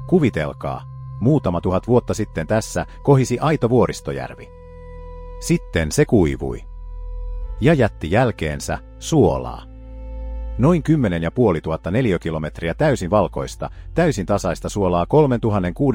Kuvitelkaa, muutama tuhat vuotta sitten tässä kohisi aito vuoristojärvi. Sitten se kuivui ja jätti jälkeensä suolaa. Noin 10 500 neliökilometriä täysin valkoista, täysin tasaista suolaa 3600